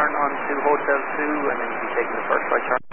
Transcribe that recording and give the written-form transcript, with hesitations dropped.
turn onto Hotel 2, and then you'll be taking the first right turn.